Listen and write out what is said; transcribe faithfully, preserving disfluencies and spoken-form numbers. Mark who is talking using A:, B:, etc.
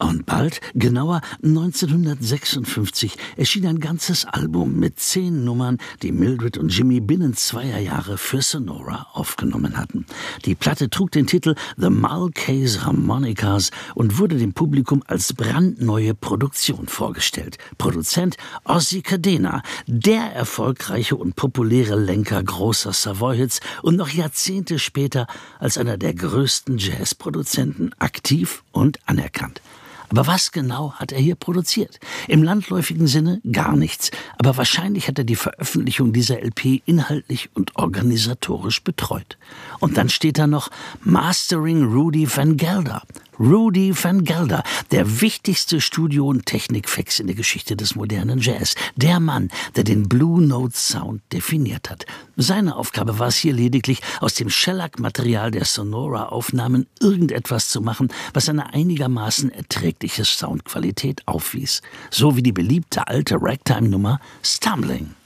A: Und bald, genauer neunzehnhundertsechsundfünfzig, erschien ein ganzes Album mit zehn Nummern, die Mildred und Jimmy binnen zweier Jahre für Sonora aufgenommen hatten. Die Platte trug den Titel The Mulcahy Harmonicas und wurde dem Publikum als brandneue Produktion vorgestellt. Produzent Ozzy Cadena, der erfolgreiche und populäre Lenker großer Savoy-Hits und noch Jahrzehnte später als einer der größten Jazzproduzenten aktiv und anerkannt. Aber was genau hat er hier produziert? Im landläufigen Sinne gar nichts. Aber wahrscheinlich hat er die Veröffentlichung dieser L P inhaltlich und organisatorisch betreut. Und dann steht da noch Mastering Rudy Van Gelder. Rudy Van Gelder, der wichtigste Studio- und Technikfex in der Geschichte des modernen Jazz. Der Mann, der den Blue Note Sound definiert hat. Seine Aufgabe war es hier lediglich, aus dem Shellac-Material der Sonora-Aufnahmen irgendetwas zu machen, was eine einigermaßen erträgliche Soundqualität aufwies. So wie die beliebte alte Ragtime-Nummer Stumbling.